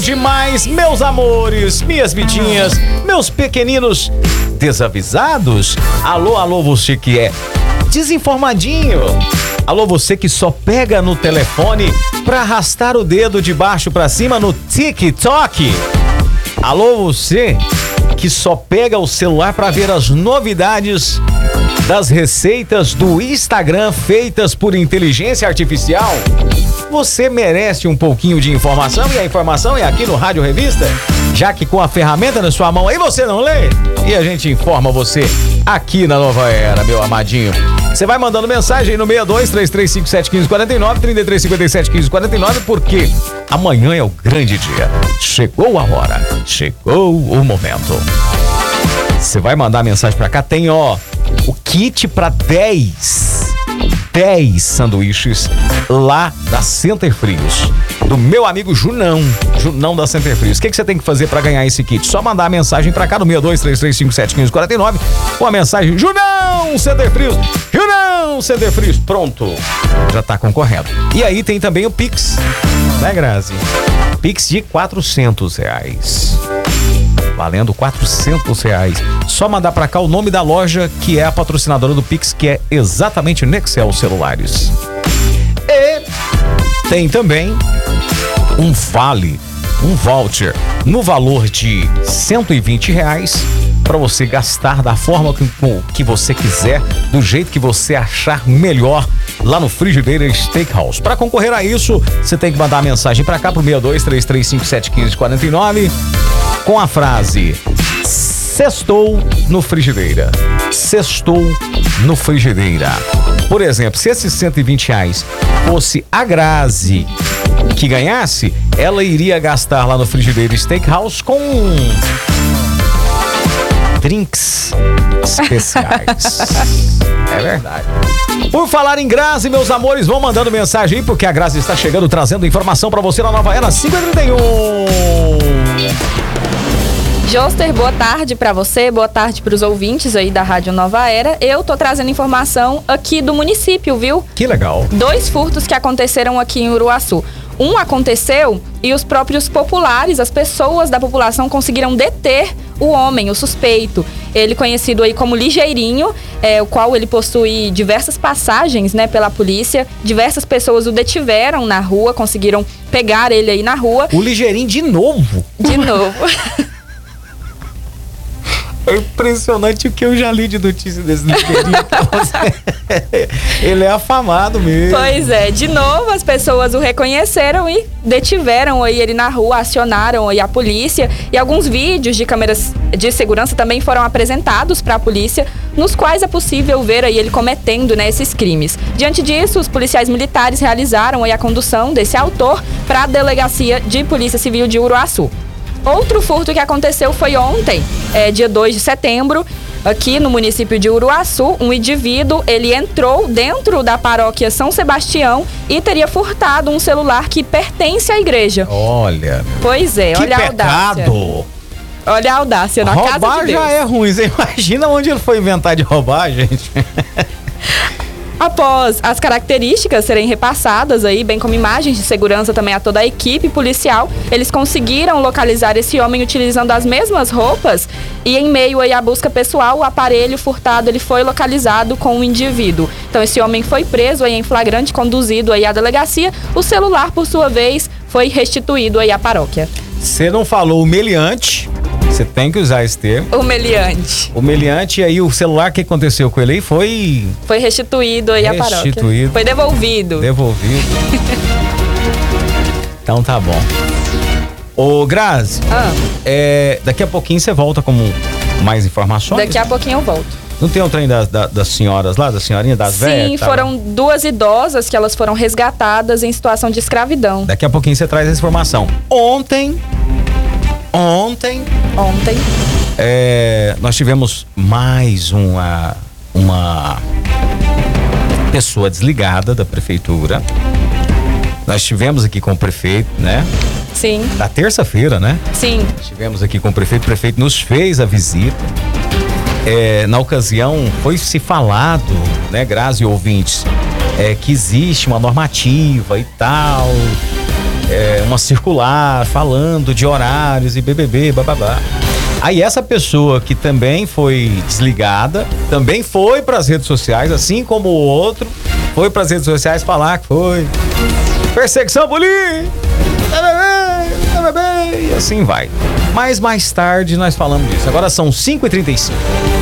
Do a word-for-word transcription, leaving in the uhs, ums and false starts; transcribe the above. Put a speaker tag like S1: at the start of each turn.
S1: demais, meus amores, minhas vidinhas, meus pequeninos desavisados. Alô, alô, você que é desinformadinho. Alô, você que só pega no telefone pra arrastar o dedo de baixo pra cima no TikTok. Alô, você que só pega o celular pra ver as novidades das receitas do Instagram feitas por inteligência artificial. Você merece um pouquinho de informação, e a informação é aqui no Rádio Revista, já que com a ferramenta na sua mão aí você não lê, e a gente informa você aqui na Nova Era, meu amadinho. Você vai mandando mensagem no seis dois, três três cinco sete, um cinco quatro nove, três três cinco sete, um cinco quatro nove, porque amanhã é o grande dia. Chegou a hora, chegou o momento. Você vai mandar mensagem pra cá, tem ó, o kit pra dez sanduíches lá da Center Frios, do meu amigo Junão, Junão da Center Frios. O que, que você tem que fazer pra ganhar esse kit? Só mandar a mensagem pra cá no seis dois, três três cinco sete, um cinco quatro nove, com a mensagem Junão Center Frios, Junão Center Frios, pronto, já tá concorrendo. E aí tem também o Pix, né, Grazi? Pix de quatrocentos reais. Valendo quatrocentos reais. Só mandar pra cá o nome da loja que é a patrocinadora do Pix, que é exatamente Nexel Celulares. E tem também um vale, um voucher no valor de cento e vinte reais para você gastar da forma que, que você quiser, do jeito que você achar melhor lá no Frigideira Steakhouse. Para concorrer a isso, você tem que mandar a mensagem para cá pro seis dois, três três cinco sete, um cinco quatro nove com a frase sextou no Frigideira. Sextou no Frigideira. Por exemplo, se esses cento e vinte reais fosse a Grazi que ganhasse, ela iria gastar lá no Frigideira Steakhouse com drinks especiais. É verdade. Por falar em Grazi, meus amores, vão mandando mensagem aí, porque a Grazi está chegando trazendo informação pra você na Nova Era cinco e trinta e um.
S2: Joster, boa tarde pra você, boa tarde pros ouvintes aí da Rádio Nova Era. Eu tô trazendo informação aqui do município, viu?
S1: Que legal.
S2: Dois furtos que aconteceram aqui em Uruaçu. Um aconteceu e os próprios populares, as pessoas da população conseguiram deter o homem, o suspeito. Ele conhecido aí como Ligeirinho, é, o qual ele possui diversas passagens, né, pela polícia. Diversas pessoas o detiveram na rua, conseguiram pegar ele aí na rua.
S1: O Ligeirinho de novo?
S2: De novo.
S1: É impressionante o que eu já li de notícia desse Ligeirinho. Ele é afamado mesmo.
S2: Pois é, de novo as pessoas o reconheceram e detiveram aí ele na rua, acionaram aí a polícia, e alguns vídeos de câmeras de segurança também foram apresentados para a polícia, nos quais é possível ver aí ele cometendo, né, esses crimes. Diante disso, os policiais militares realizaram aí a condução desse autor para a Delegacia de Polícia Civil de Uruaçu. Outro furto que aconteceu foi ontem, é, dia dois de setembro, aqui no município de Uruaçu. Um indivíduo, ele entrou dentro da paróquia São Sebastião e teria furtado um celular que pertence à igreja.
S1: Olha.
S2: Pois é,
S1: que
S2: olha a audácia.
S1: pecado.
S2: Olha a audácia na
S1: roubar
S2: casa de Deus.
S1: já é ruim, você imagina onde ele foi inventar de roubar, gente.
S2: Após as características serem repassadas aí, bem como imagens de segurança também a toda a equipe policial, eles conseguiram localizar esse homem utilizando as mesmas roupas, e em meio aí à busca pessoal, o aparelho furtado ele foi localizado com o indivíduo. Então esse homem foi preso aí em flagrante, conduzido aí à delegacia. O celular, por sua vez, foi restituído aí à paróquia.
S1: Você não falou o meliante, você tem que usar esse termo.
S2: O meliante.
S1: O meliante, e aí o celular, o que aconteceu com ele aí? Foi...
S2: Foi restituído aí à paróquia.
S1: Restituído.
S2: Foi devolvido.
S1: Devolvido. Então tá bom. Ô, Grazi,
S2: ah.
S1: é, daqui a pouquinho você volta com mais informações?
S2: Daqui a pouquinho eu volto.
S1: Não tem um trem das, das, das senhoras lá, das senhorinhas, das velhas?
S2: Sim, foram duas idosas que elas foram resgatadas em situação de escravidão.
S1: Daqui a pouquinho você traz essa informação. Ontem... Ontem...
S2: Ontem...
S1: É, nós tivemos mais uma, uma pessoa desligada da prefeitura. Nós estivemos aqui com o prefeito, né?
S2: Sim.
S1: Da terça-feira, né?
S2: Sim.
S1: Estivemos aqui com o prefeito, o prefeito nos fez a visita. É, na ocasião, foi se falado, né, Grazi e ouvintes, é, que existe uma normativa e tal, é, uma circular falando de horários e B B B, bababá. Aí essa pessoa que também foi desligada, também foi para as redes sociais, assim como o outro, foi para as redes sociais falar que foi perseguição política, e assim vai. Mas mais tarde nós falamos disso. Agora são cinco e trinta e cinco.